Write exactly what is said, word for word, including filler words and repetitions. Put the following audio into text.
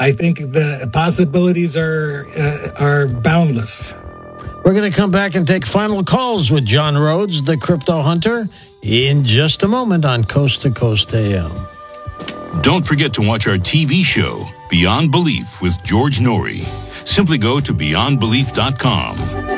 I think the possibilities are uh, are boundless. We're going to come back and take final calls with John Rhodes, the crypto hunter, in just a moment on Coast to Coast A M. Don't forget to watch our T V show, Beyond Belief with George Norrie. Simply go to beyond belief dot com.